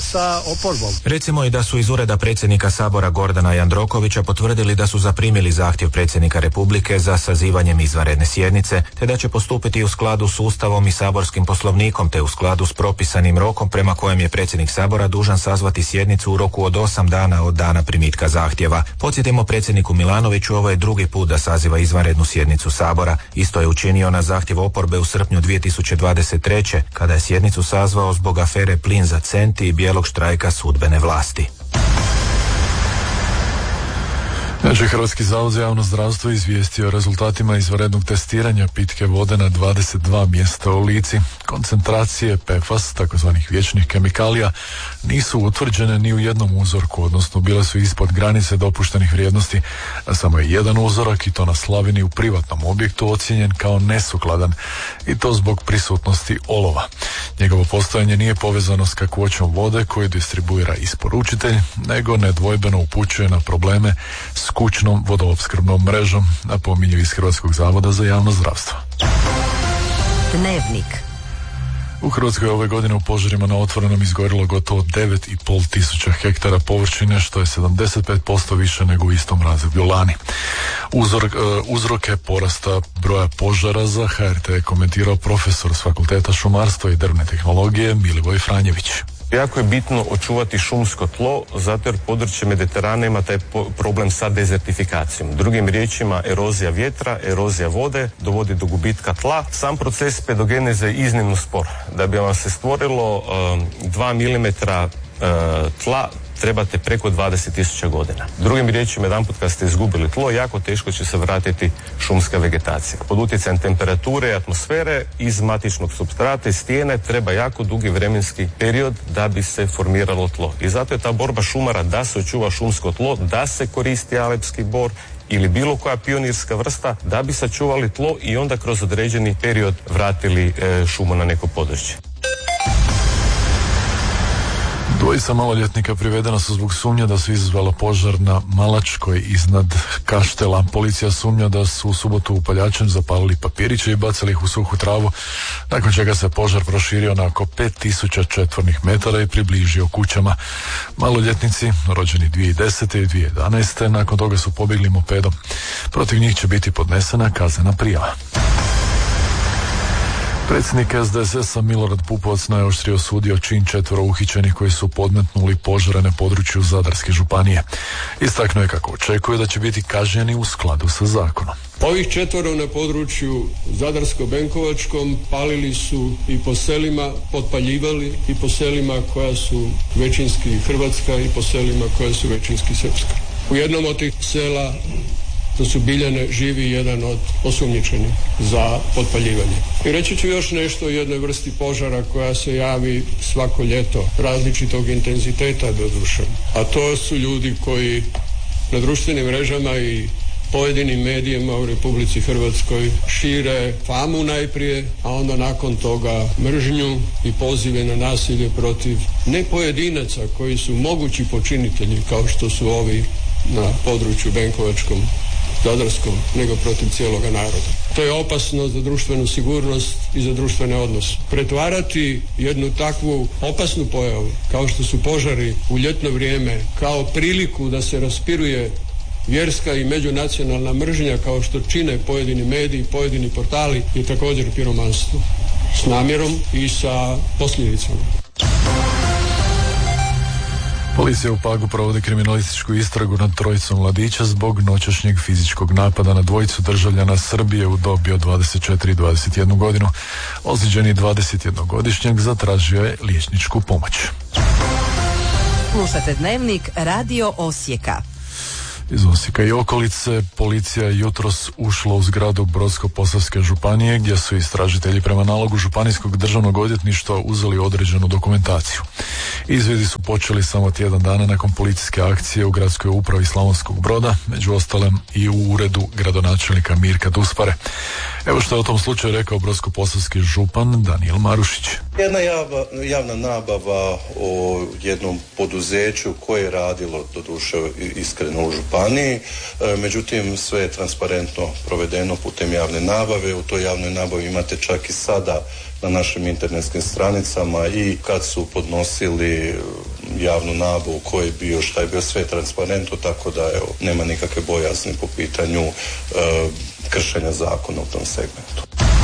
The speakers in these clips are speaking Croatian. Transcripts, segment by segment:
sa oporbom. Recimo i da su iz ureda predsjednika Sabora Gordana Jandrokovića potvrdili da su zaprimili zahtjev predsjednika Republike za sazivanjem izvanredne sjednice, te da će postupiti u skladu s Ustavom i saborskim poslovnikom, te u skladu s propisanim rokom prema kojem je predsjednik Sabora dužan sazvati sjednicu u roku od 8 dana od dana primitka zahtjeva. Podsjetimo, predsjedniku Milanoviću ovo je drugi put da saziva izvanrednu sjednicu Sabora. Isto je učinio na zahtjev oporbe u srpnju 2023. kada je sjednicu sazvao zbog afere Plin za centi i bijelog štrajka sudbene vlasti. Hrvatski zavod za javno zdravstvo izvijestio o rezultatima izvanrednog testiranja pitke vode na 22 mjesta u Lici. Koncentracije PFAS, takozvanih vječnih kemikalija, nisu utvrđene ni u jednom uzorku, odnosno bile su ispod granice dopuštenih vrijednosti, a samo je jedan uzorak, i to na slavini u privatnom objektu, ocijenjen kao nesukladan, i to zbog prisutnosti olova. Njegovo postojanje nije povezano s kakvoćom vode koju distribuira isporučitelj, nego nedvojbeno upućuje na probleme s kućnom vodoopskrbnom mrežom, napominju iz Hrvatskog zavoda za javno zdravstvo. Dnevnik. U Hrvatskoj ove godine u požarima na otvorenom izgorilo gotovo 9,5 tisuća hektara površine, što je 75% više nego u istom razdoblju lani. Uzroke porasta broja požara za HRT je komentirao profesor s Fakulteta šumarstva i drvne tehnologije Milivoj Franjević. Jako je bitno očuvati šumsko tlo, zato jer područje Mediterana ima taj problem sa dezertifikacijom. Drugim riječima, erozija vjetra, erozija vode dovodi do gubitka tla. Sam proces pedogeneze je iznimno spor. Da bi vam se stvorilo 2 mm tla, trebate preko 20.000 godina. Drugim riječima, jedanput kad ste izgubili tlo, jako teško će se vratiti šumska vegetacija. Pod utjecajem temperature i atmosfere iz matičnog supstrata i stijene treba jako dugi vremenski period da bi se formiralo tlo. I zato je ta borba šumara da se očuva šumsko tlo, da se koristi alepski bor ili bilo koja pionirska vrsta da bi sačuvali tlo i onda kroz određeni period vratili šumu na neko područje. Dvojica maloljetnika privedena su zbog sumnje da su izazvala požar na Malačkoj iznad Kaštela. Policija sumnja da su u subotu u Paljačem zapalili papiriće i bacili ih u suhu travu, nakon čega se požar proširio na oko 5000 četvornih metara i približio kućama. Maloljetnici, rođeni 2010. i 2011. nakon toga su pobjegli mopedom. Protiv njih će biti podnesena kaznena prijava. Predsjednik SDSS-a Milorad Pupovac najoštrije osudio čin 4 uhićenih koji su podmetnuli požare na području Zadarske županije. Istaknuo je kako očekuje da će biti kažnjeni u skladu sa zakonom. Ovih 4 na području Zadarsko-Benkovačkom palili su i po selima, potpaljivali i po selima koja su većinski hrvatska i po selima koja su većinski srpska. U jednom od tih sela, to su Biljane, živi jedan od osumnjičenih za potpaljivanje. I reći ću još nešto o jednoj vrsti požara koja se javi svako ljeto, različitog intenziteta doduše. A to su ljudi koji na društvenim mrežama i pojedinim medijima u Republici Hrvatskoj šire famu najprije, a onda nakon toga mržnju i pozive na nasilje protiv ne pojedinaca koji su mogući počinitelji kao što su ovi na području Benkovačkom, Zadarskom, nego protiv cijeloga naroda. To je opasno za društvenu sigurnost i za društvene odnose. Pretvarati jednu takvu opasnu pojavu, kao što su požari u ljetno vrijeme, kao priliku da se raspiruje vjerska i međunacionalna mržnja, kao što čine pojedini mediji, pojedini portali, je također piromanstvo. S namjerom i sa posljedicama. Policija u Pagu provodi kriminalističku istragu nad trojicom mladića zbog noćašnjeg fizičkog napada na dvojicu državljana Srbije u dobi od 24 i 21 godinu. Ozlijeđeni 21-godišnjak zatražio je liječničku pomoć. Slušate Dnevnik Radio Osijeka. Iz Osijeka i okolice policija je jutros ušla u zgradu Brodsko-posavske županije gdje su istražitelji prema nalogu Županijskog državnog odvjetništva uzeli određenu dokumentaciju. Izvidi su počeli samo tjedan dana nakon policijske akcije u gradskoj upravi Slavonskog Broda, među ostalim i u uredu gradonačelnika Mirka Duspare. Evo što je o tom slučaju rekao brodsko-posavski župan Danijel Marušić. Jedna javna nabava o jednom poduzeću koje je radilo, doduše iskreno u županiji, međutim sve je transparentno provedeno putem javne nabave. U toj javnoj nabavi imate čak i sada na našim internetskim stranicama i kad su podnosili javnu nabavu, ko je bio, šta je bio, sve transparentno, tako da evo, nema nikakve bojazni po pitanju kršenja zakona u tom segmentu.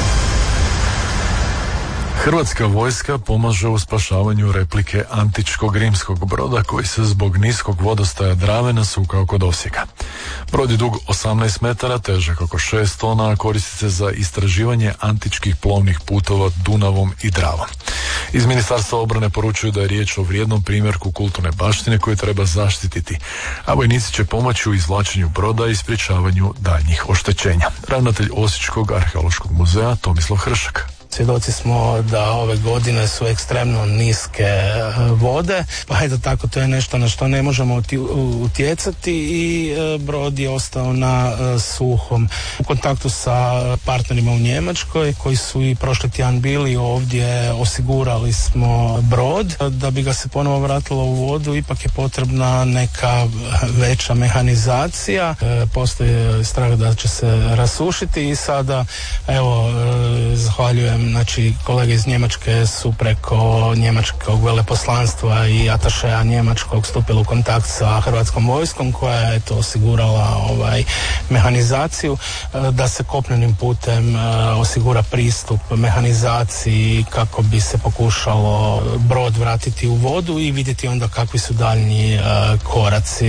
Hrvatska vojska pomaže u spašavanju replike antičkog rimskog broda koji se zbog niskog vodostaja Drave nasukao kod Osijeka. Brod je dug 18 metara, težak oko 6 tona, a koristi se za istraživanje antičkih plovnih putova Dunavom i Dravom. Iz Ministarstva obrane poručuju da je riječ o vrijednom primjerku kulturne baštine koju treba zaštititi, a vojnici će pomoći u izvlačenju broda i sprječavanju daljnjih oštećenja. Ravnatelj Osječkog arheološkog muzeja Tomislav Hršak. Svjedoci smo da ove godine su ekstremno niske vode, pa eto tako, to je nešto na što ne možemo utjecati i brod je ostao na suhom. U kontaktu sa partnerima u Njemačkoj koji su i prošli tjedan bili ovdje, osigurali smo brod. Da bi ga se ponovo vratilo u vodu ipak je potrebna neka veća mehanizacija. Postoji strah da će se rasušiti i sada evo zahvaljujem. Znači, kolege iz Njemačke su preko njemačkog veleposlanstva i atašeja njemačkog stupili u kontakt sa Hrvatskom vojskom koja je to osigurala mehanizaciju, da se kopnenim putem osigura pristup mehanizaciji kako bi se pokušalo brod vratiti u vodu i vidjeti onda kakvi su daljnji koraci.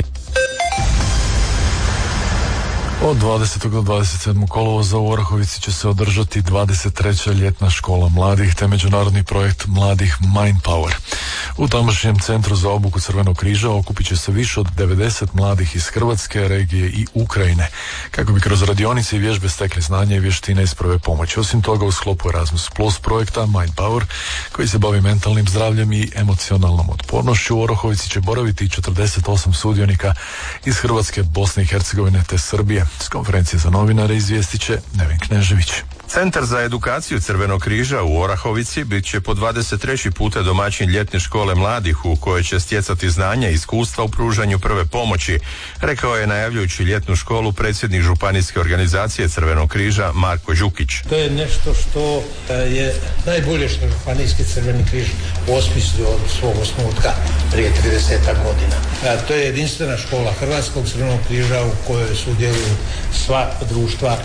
Od 20. do 27. kolovoza u Orahovici će se održati 23. ljetna škola mladih te međunarodni projekt mladih Mind Power. U tamošnjem centru za obuku Crvenog križa okupit će se više od 90 mladih iz Hrvatske, regije i Ukrajine, kako bi kroz radionice i vježbe stekli znanje i vještine iz prve pomoći. Osim toga, u sklopu Erasmus Plus projekta Mind Power, koji se bavi mentalnim zdravljem i emocionalnom otpornošću, u Orahovici će boraviti 48 sudionika iz Hrvatske, Bosne i Hercegovine te Srbije. S konferencije za novinare izvijestit će Nevin Knežević. Centar za edukaciju Crvenog križa u Orahovici bit će po 23. puta domaćin ljetne škole mladih u kojoj će stjecati znanja i iskustva u pružanju prve pomoći, rekao je najavljujući ljetnu školu predsjednik županijske organizacije Crvenog križa Marko Đukić. To je nešto što je najbolje što županijski Crveni križ osmislio od svog osnutka prije 30 godina. To je jedinstvena škola Hrvatskog Crvenog križa u kojoj sudjeluju sva društva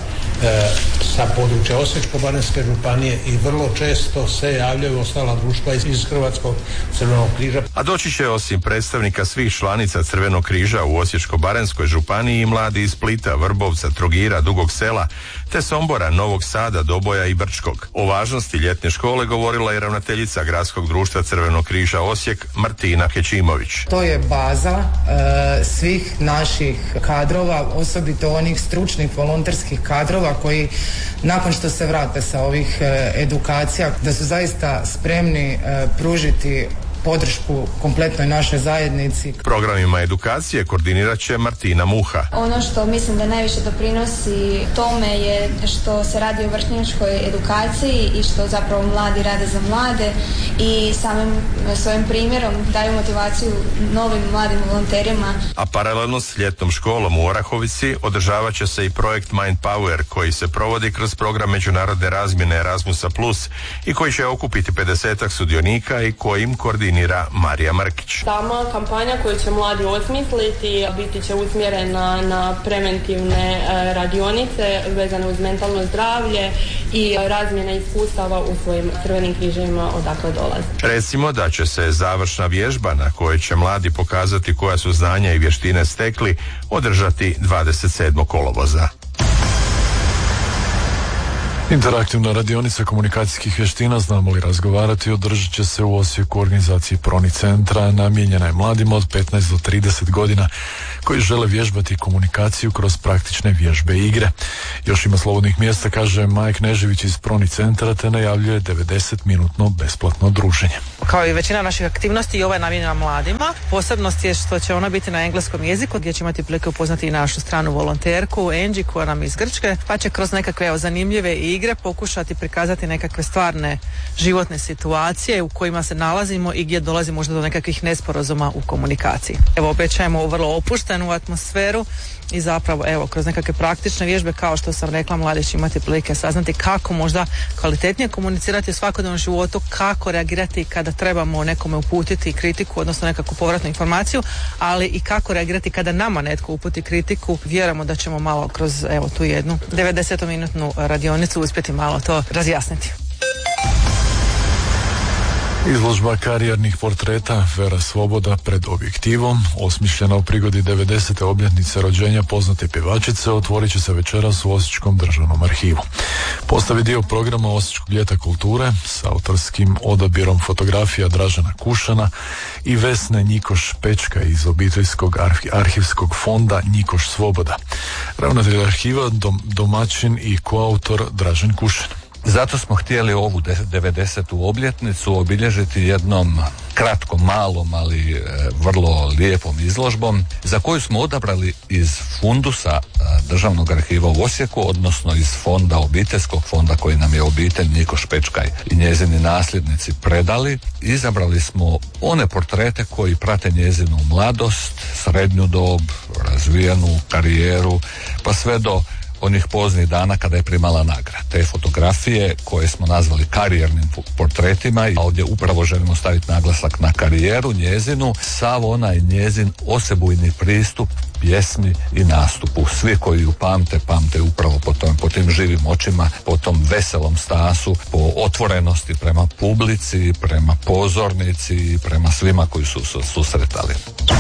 sa područja Osječko-baranjske županije i vrlo često se javljaju ostala društva iz Hrvatskog Crvenog križa. A doći će osim predstavnika svih članica Crvenog križa u Osječko-baranjskoj županiji i mladi iz Splita, Vrbovca, Trogira, Dugog Sela, te Sombora, Novog Sada, Doboja i Brčkog. O važnosti ljetne škole govorila je ravnateljica Gradskog društva Crvenog križa Osijek Martina Kećimović. To je baza svih naših kadrova, osobito onih stručnih volonterskih kadrova koji nakon što se vrate sa ovih edukacija, da su zaista spremni pružiti podršku kompletnoj našoj zajednici. Programima edukacije koordinirat će Martina Muha. Ono što mislim da najviše doprinosi tome je što se radi o vršnjačkoj edukaciji i što zapravo mladi rade za mlade i samim svojim primjerom daju motivaciju novim mladim volonterima. A paralelno s ljetnom školom u Orahovici održavat će se i projekt Mind Power koji se provodi kroz program međunarodne razmjene Erasmusa Plus i koji će okupiti 50 sudionika i kojim koordinira Marija Markić. Sama kampanja koju će mladi osmisliti biti će usmjerena na preventivne radionice vezane uz mentalno zdravlje i razmjene iskustava u svojim crvenim križevima odakle dolaze. Recimo da će se završna vježba na kojoj će mladi pokazati koja su znanja i vještine stekli održati 27. kolovoza. Interaktivna radionica komunikacijskih vještina Znamo li razgovarati održat će se u Osijeku u organizaciji Proni centra. Namijenjena je mladima od 15 do 30 godina koji žele vježbati komunikaciju kroz praktične vježbe i igre. Još ima slobodnih mjesta, kaže Maja Knežević iz Proni centra, te najavljuje 90-minutno besplatno druženje. Kao i većina naših aktivnosti i ova je namijenjena mladima. Posebnost je što će ona biti na engleskom jeziku gdje će imati priliku upoznati i našu stranu volonterku Angie koja nam iz Grčke, pa će kroz nekakve zanimljive igre igre pokušati prikazati nekakve stvarne životne situacije u kojima se nalazimo i gdje dolazi možda do nekakvih nesporazuma u komunikaciji. Evo, obećajemo vrlo opuštenu atmosferu i zapravo evo kroz nekakve praktične vježbe, kao što sam rekla, mladi će imati prilike saznati kako možda kvalitetnije komunicirati u svakodnevnom životu, kako reagirati kada trebamo nekome uputiti kritiku, odnosno nekakvu povratnu informaciju, ali i kako reagirati kada nama netko uputi kritiku. Vjerujemo da ćemo malo kroz evo tu jednu 90-minutnu radionicu uspjeti malo to razjasniti. Izložba karijernih portreta Vera Svoboda pred objektivom, osmišljena u prigodi 90. obljetnice rođenja poznate pjevačice, otvorit će se večeras u Osječkom državnom arhivu. Postavi dio programa Osječkog ljeta kulture s autorskim odabirom fotografija Dražena Kušana i Vesne Njikoš-Pečka iz obiteljskog arhivskog fonda Njikoš Svoboda. Ravnatelj arhiva, domaćin i koautor Dražen Kušan. Zato smo htjeli ovu 90. obljetnicu obilježiti jednom kratkom, malom, ali vrlo lijepom izložbom za koju smo odabrali iz fundusa Državnog arhiva u Osijeku, odnosno iz fonda, obiteljskog fonda koji nam je obitelj Njikoš Pečkaj i njezini nasljednici predali. Izabrali smo one portrete koji prate njezinu mladost, srednju dob, razvijenu karijeru, pa sve do onih poznih dana kada je primala nagrade. Te fotografije koje smo nazvali karijernim portretima, i ovdje upravo želimo staviti naglasak na karijeru njezinu, sav onaj njezin osebujni pristup pjesmi i nastupu. Svi koji ju pamte upravo po tim živim očima, po tom veselom stasu, po otvorenosti prema publici, prema pozornici, prema svima koji su susretali.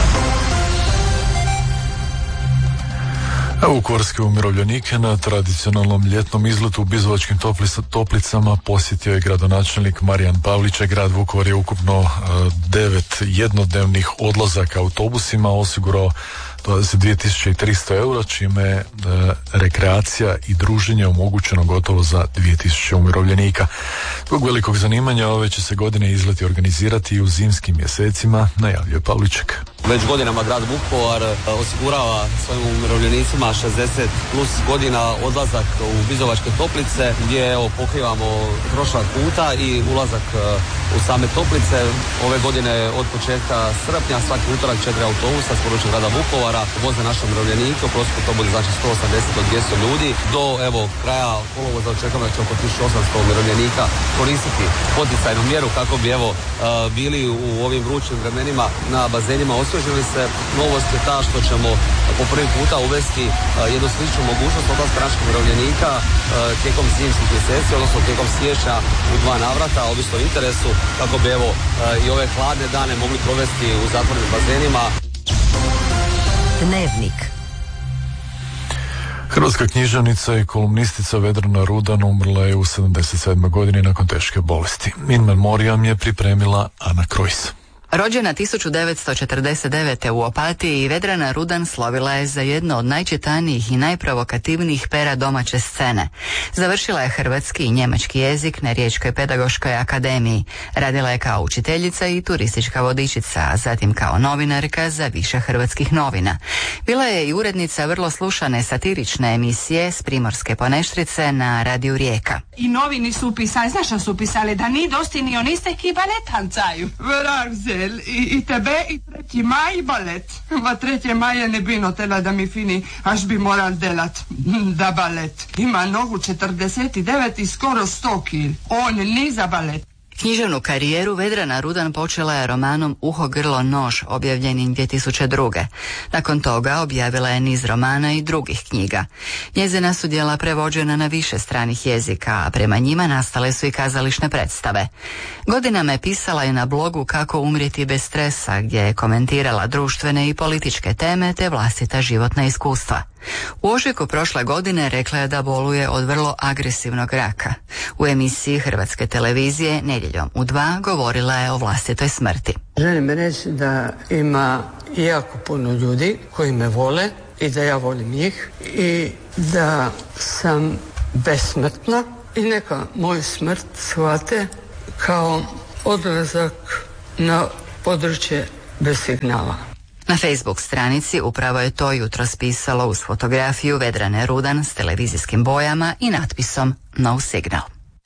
A vukovarske umirovljenike na tradicionalnom ljetnom izletu u Bizovačkim toplicama posjetio je gradonačelnik Marijan Pavlić. Grad Vukovar je ukupno 9 jednodnevnih odlazaka autobusima osigurao 22.300 eura, čime je rekreacija i druženje omogućeno gotovo za 2000 umirovljenika. Zbog velikog zanimanja ove će se godine izleti organizirati i u zimskim mjesecima, najavljuje Pavliček. Već godinama grad Vukovar osigurava svojim umirovljenicima 60 plus godina odlazak u Bizovačke toplice, gdje pokrivamo trošak puta i ulazak u same toplice. Ove godine od početka srpnja svaki utorak 4 autobusa s područja grada Vukovara voze naše umirovljenike, u prosjeku to bude znači 180 do 200 ljudi. Do kraja kolovoza očekujemo da će oko 1800 umirovljenika koristiti poticajnu mjeru kako bi bili u ovim vrućim vremenima na bazenima osvježili se. Novost je ta što ćemo po prvi puta uvesti jednu sličnu mogućnost odlaska naših umirovljenika tijekom zimskih mjeseci, odnosno tijekom siječnja u 2 navrata, ovisno o interesu, kako bi i ove hladne dane mogli provesti u zatvorenim bazenima. Dnevnik. Hrvatska književnica i kolumnistica Vedrana Rudan umrla je u 77. godini nakon teške bolesti. In memoriam je pripremila Ana Krojs. Rođena 1949. u Opatiji, Vedrana Rudan slovila je za jedno od najčitanijih i najprovokativnijih pera domaće scene. Završila je hrvatski i njemački jezik na Riječkoj pedagoškoj akademiji. Radila je kao učiteljica i turistička vodičica, a zatim kao novinarka za više hrvatskih novina. Bila je i urednica vrlo slušane satirične emisije s Primorske Poneštrice na radiju Rijeka. I novini su upisali, znaš što su upisali? Da ni dosti ni oniste ki balet tancaju. I tebe i 3. maj i balet. Ma 3. maja ne bi notela da mi fini, až bi moral delat da balet. Ima nogu 49 i skoro 100 kil. On ni za balet. Književnu karijeru Vedrana Rudan počela je romanom Uho, grlo, nož, objavljenim 2002. Nakon toga objavila je niz romana i drugih knjiga. Njezina su djela prevođena na više stranih jezika, a prema njima nastale su i kazališne predstave. Godinama je pisala i na blogu Kako umrijeti bez stresa, gdje je komentirala društvene i političke teme te vlastita životna iskustva. U ožujku prošle godine rekla je da boluje od vrlo agresivnog raka. U emisiji Hrvatske televizije Nedjeljom u 2 govorila je o vlastitoj smrti. Želim reći da ima jako puno ljudi koji me vole i da ja volim njih i da sam besmrtna i neka moju smrt shvate kao odlazak na područje bez signala. Na Facebook stranici upravo je to jutros pisalo uz fotografiju Vedrane Rudan s televizijskim bojama i natpisom No Signal.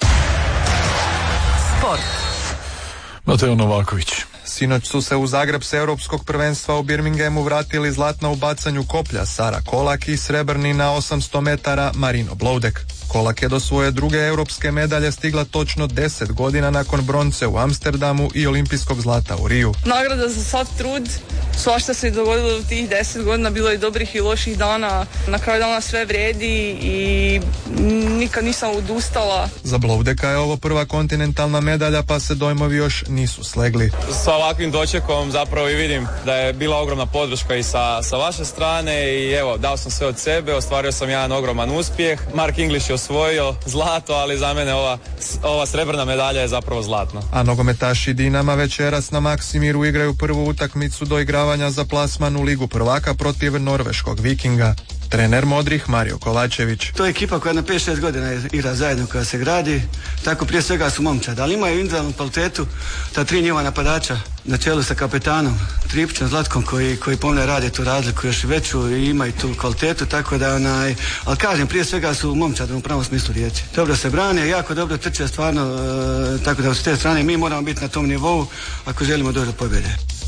Sport. Mateo Novaković. Sinoć su se u Zagreb s europskog prvenstva u Birminghamu vratili zlatna u bacanju koplja Sara Kolak i srebrni na 800 metara Marino Bloudek. Kolak je do svoje druge europske medalje stigla točno 10 godina nakon bronce u Amsterdamu i olimpijskog zlata u Riju. Nagrada za sav trud, svašta se dogodilo u tih 10 godina, bilo je dobrih i loših dana. Na kraju dana sve vredi i nikad nisam odustala. Za Bloudeka je ovo prva kontinentalna medalja, pa se dojmovi još nisu slegli. Sa ovakvim dočekom zapravo i vidim da je bila ogromna podrška i sa vaše strane i evo, dao sam sve od sebe, ostvario sam jedan ogroman uspjeh. Mark English je osvojio zlato, ali za mene ova srebrna medalja je zapravo zlatna. A nogometaši Dinama večeras na Maksimiru igraju prvu utakmicu doigravanja za plasman u Ligu prvaka protiv norveškog Vikinga. Trener Modrih Mario Kovačević. To je ekipa koja na 5-6 godina igra zajedno, koja se gradi, tako prije svega su momčad, ali imaju individualnu kvalitetu, ta 3 njihova napadača na čelu sa kapetanom Tripićem Zlatkom koji pomne rade tu razliku još veću i imaju tu kvalitetu, tako da ali kažem, prije svega su momčad u pravom smislu riječi. Dobro se brane, jako dobro trče stvarno, tako da s te strane mi moramo biti na tom nivou ako želimo doći do pobjede.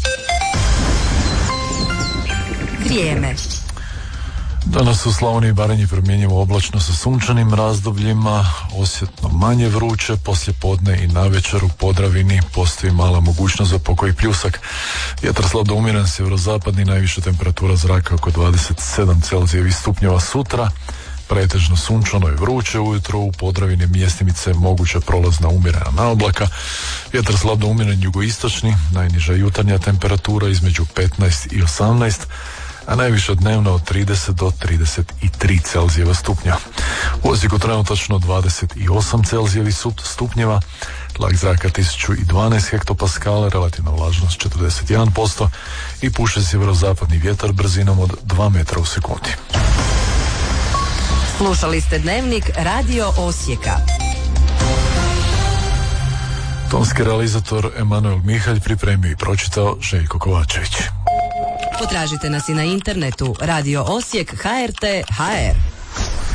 Vrijeme. Danas u Slavoniji i Baranji promjenjivo oblačno sa sunčanim razdobljima, osjetno manje vruće, poslije podne i navečer u Podravini postoji mala mogućnost za pokoji pljusak. Vjetar slab do umjeren sjeverozapadni, najviša temperatura zraka oko 27 Celzijevih stupnjeva sutra. Pretežno sunčano i vruće ujutro, u Podravini mjestimice moguća prolazna umjerena naoblaka. Vjetar slab do umjeren jugoistočni, najniža jutarnja temperatura između 15 i 18, a najviše dnevno od 30 do 33 Celzijeva stupnja. U Osijeku trenutačno 28 Celzijevih stupnjeva, tlak zraka 1012 hektopaskala, relativna vlažnost 41% i puše sjeverozapadni vjetar brzinom od 2 metra u sekundi. Slušali ste Dnevnik Radio Osijeka. Tonski realizator Emanuel Mihalj pripremio i pročitao Željko Kovačević. Potražite nas i na internetu Radio Osijek HRT.hr.